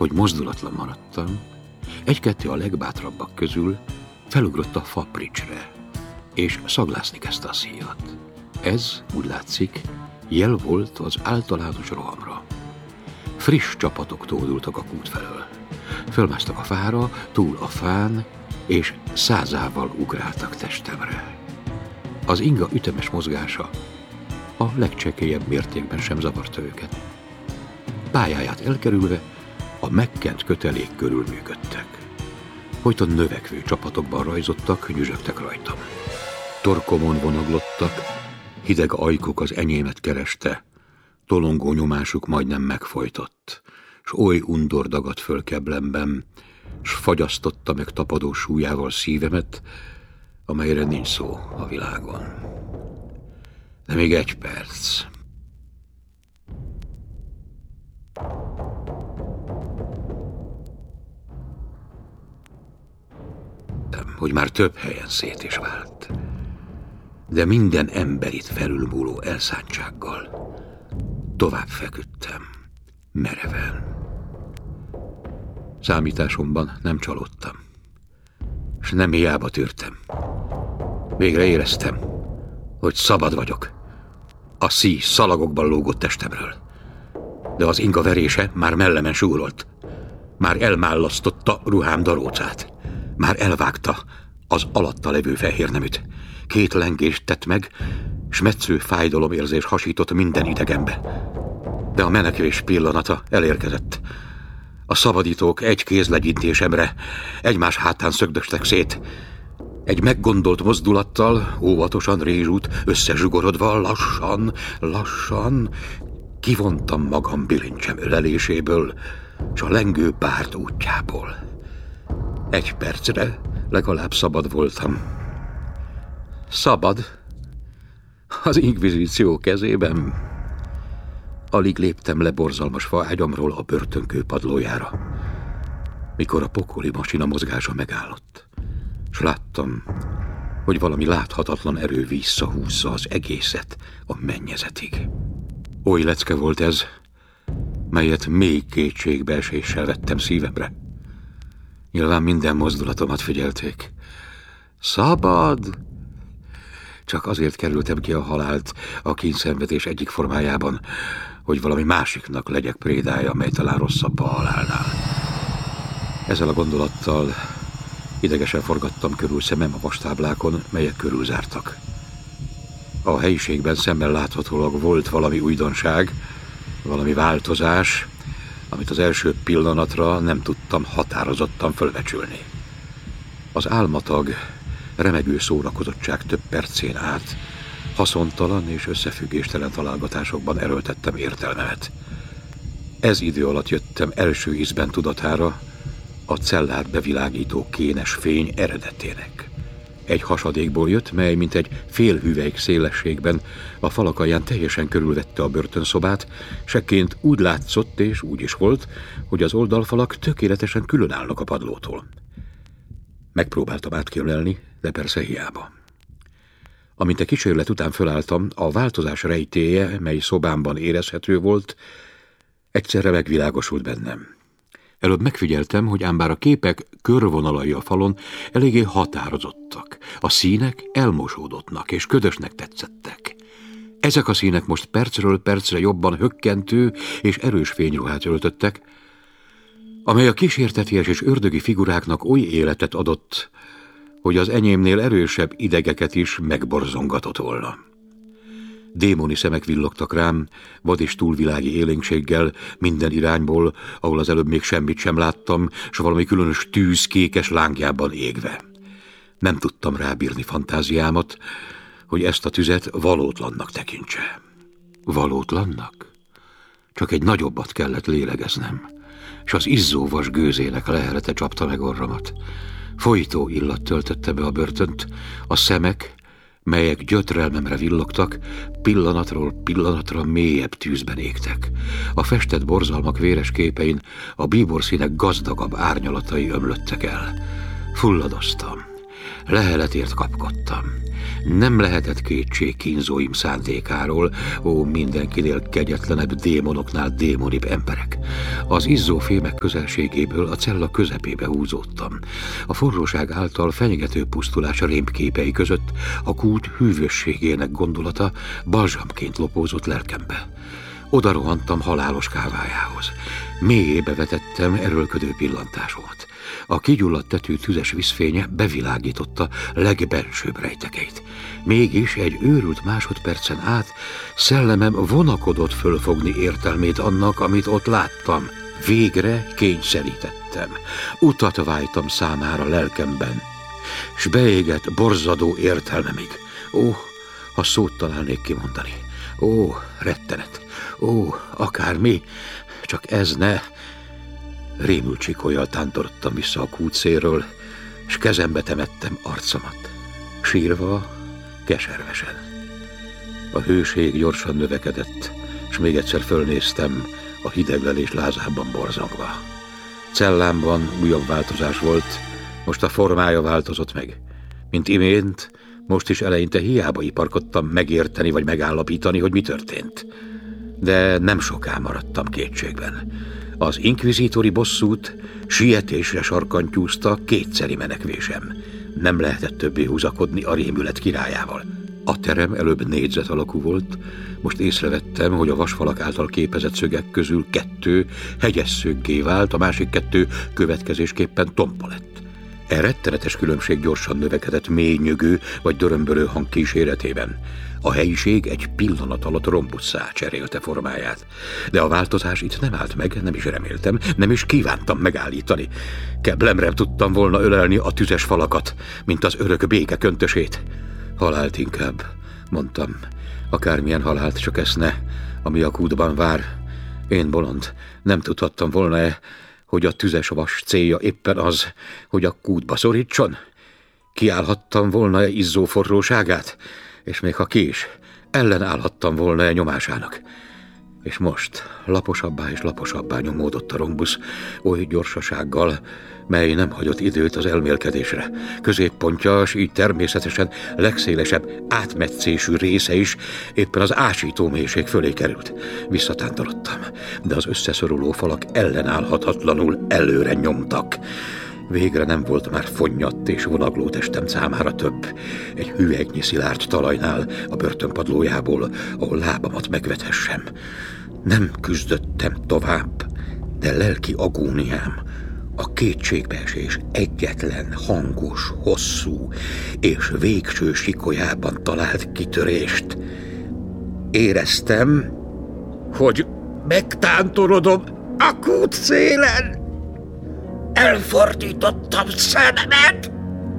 hogy mozdulatlan maradtam, egy-kettő a legbátrabbak közül felugrott a fapricsre, és szaglászni kezdte a szíjat. Ez, úgy látszik, jel volt az általános rohamra. Friss csapatok tódultak a kút felől. Fölmásztak a fára, túl a fán, és százával ugráltak testemre. Az inga ütemes mozgása a legcsekélyebb mértékben sem zavarta őket. Pályáját elkerülve a megkent kötelék körül működtek. Folyton növekvő csapatokban rajzottak, nyüzsögtek rajtam. Torkomon vonoglottak, hideg ajkuk az enyémet kereste, tolongó nyomásuk majdnem megfojtott, s oly undor dagadt föl keblemben, s fagyasztotta meg tapadó súlyával szívemet, amelyre nincs szó a világon. De még egy perc. Hogy már több helyen szét is vált, de minden emberit felülmúló elszántsággal tovább feküdtem, mereven. Számításomban nem csalódtam, s nem hiába tűrtem. Végre éreztem, hogy szabad vagyok. A szíj szalagokban lógott testemről, de az inga verése már mellemen súrolt. Már elmállasztotta ruhám darócát. Már elvágta az alatta levő fehérneműt. 2 lengést tett meg, s metsző fájdalomérzés hasított minden idegembe. De a menekvés pillanata elérkezett. A szabadítók egy kézlegyintésemre egymás hátán szögdöstek szét. Egy meggondolt mozdulattal, óvatosan rézsút, összezsugorodva, lassan kivontam magam bilincsem öleléséből, s a lengő párt útjából. 1 percre legalább szabad voltam. Szabad? Az inkvizíció kezében? Alig léptem le borzalmas faágyamról a börtönkő padlójára, mikor a pokoli masina mozgása megállott, s láttam, hogy valami láthatatlan erő visszahúzza az egészet a mennyezetig. Oly lecke volt ez, melyet mély kétségbeeséssel vettem szívemre. Nyilván minden mozdulatomat figyelték. Szabad! Csak azért kerültem ki a halált a kényszenvedés egyik formájában, hogy valami másiknak legyek prédája, mely talán rosszabb a halálnál. Ezzel a gondolattal idegesen forgattam körül szemem a vastáblákon, melyek körülzártak. A helyiségben szemmel láthatólag volt valami újdonság, valami változás, amit az első pillanatra nem tudtam határozottan fölbecsülni. Az álmatag, remegő szórakozottság több percén át haszontalan és összefüggéstelen találgatásokban erőltettem értelmemet. Ez idő alatt jöttem első ízben tudatára a cellát bevilágító kénes fény eredetének. Egy hasadékból jött, mely mint egy fél hüvelyk szélességben a falak alján teljesen körülvette a börtönszobát, sekként úgy látszott és úgy is volt, hogy az oldalfalak tökéletesen különállnak a padlótól. Megpróbáltam átkiölelni, de persze hiába. Amint a kísérlet után fölálltam, a változás rejtélye, mely szobámban érezhető volt, egyszerre megvilágosult bennem. Előbb megfigyeltem, hogy ám bár a képek körvonalai a falon eléggé határozottak, a színek elmosódottnak és ködösnek tetszettek. Ezek a színek most percről percre jobban hökkentő és erős fényruhát öltöttek, amely a kísérteties és ördögi figuráknak oly életet adott, hogy az enyémnél erősebb idegeket is megborzongatott volna. Démoni szemek villogtak rám, vad és túlvilági élénkséggel minden irányból, ahol az előbb még semmit sem láttam, s valami különös tűz kékes lángjában égve. Nem tudtam rábírni fantáziámat, hogy ezt a tüzet valótlannak tekintse. Valótlannak? Csak egy nagyobbat kellett lélegeznem, s az izzó vas gőzének leherete csapta meg orromat. Folytó illat töltötte be a börtönt, a szemek, melyek gyötrelmemre villogtak, pillanatról pillanatra mélyebb tűzben égtek. A festett borzalmak véres képein a bíborszínek gazdagabb árnyalatai ömlöttek el. Fulladoztam, Leheletért kapkodtam. Nem lehetett kétség kínzóim szándékáról, ó, mindenkinél kegyetlenebb démonoknál démonibb emberek. Az izzó fémek közelségéből a cella közepébe húzódtam. A forróság által fenyegető pusztulás rémképei között a kút hűvösségének gondolata balzsamként lopózott lelkembe. Oda rohantam halálos kávájához. Mélyébe vetettem erőlködő pillantásomat. A kigyulladt tető tüzes vízfénye bevilágította legbensőbb rejtekeit. Mégis egy őrült másodpercen át szellemem vonakodott fölfogni értelmét annak, amit ott láttam. Végre kényszerítettem. Utat vájtam számára lelkemben, s beégett borzadó értelmemig. Ó, ha szót találnék kimondani. Ó, rettenet. Ó, akármi, csak ez ne. Rémült csikollyal tántorodtam vissza a kút szélről, s kezembe temettem arcomat. Sírva, keservesen. A hőség gyorsan növekedett, s még egyszer fölnéztem, a hideglelés lázában borzongva. Cellámban újabb változás volt, most a formája változott meg. Mint imént, most is eleinte hiába iparkodtam megérteni vagy megállapítani, hogy mi történt. De nem soká maradtam kétségben. Az inkvizítori bosszút sietésre sarkantyúzta kétszeri menekvésem. Nem lehetett többé húzakodni a rémület királyával. A terem előbb négyzet alakú volt, most észrevettem, hogy a vasfalak által képezett szögek közül 2 hegyes szöggé vált, a másik 2 következésképpen tompa lett. E rettenetes különbség gyorsan növekedett mély nyögő vagy dörömbölő hang kíséretében. A helyiség egy pillanat alatt rombusszá cserélte formáját. De a változás itt nem állt meg, nem is reméltem, nem is kívántam megállítani. Keblemre tudtam volna ölelni a tüzes falakat, mint az örök béke köntösét. Halált inkább, mondtam. Akármilyen halált, csak ezt ne, ami a kútban vár. Én bolond, nem tudhattam volna-e, hogy a tüzes vas célja éppen az, hogy a kútba szorítson? Kiállhattam volna-e izzó forróságát? És még ha ki is, ellenállhattam volna-e nyomásának? És most laposabbá és laposabbá nyomódott a rombusz, oly gyorsasággal, mely nem hagyott időt az elmélkedésre. Középpontja, s így természetesen legszélesebb átmetszésű része is éppen az ásító mélység fölé került. Visszatántorodtam, de az összeszoruló falak ellenállhatatlanul előre nyomtak. Végre nem volt már fonnyadt és vonagló testem számára több. Egy hüvelynyi szilárd talajnál a börtönpadlójából, ahol lábamat megvethessem. Nem küzdöttem tovább, de lelki agóniám a kétségbeesés egyetlen hangos, hosszú és végső sikolyában talált kitörést. Éreztem, hogy megtántorodom a kút szélen. Elfordítottam szememet!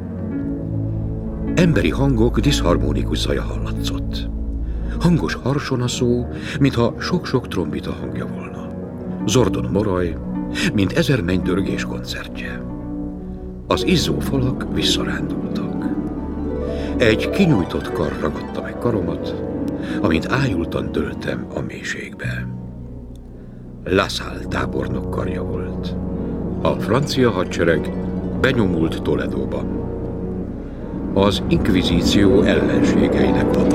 Emberi hangok diszharmonikus zaja hallatszott. Hangos harson a szó, mintha sok-sok trombita hangja volna. Zordon moraj, mint 1000 mennydörgés koncertje. Az izzó falak visszarándultak. Egy kinyújtott kar ragadta meg karomat, amint ájultan dőltem a mélységbe. La Salle tábornok karja volt. A francia hadsereg benyomult Toledóba. Az inkvizíció ellenségeinek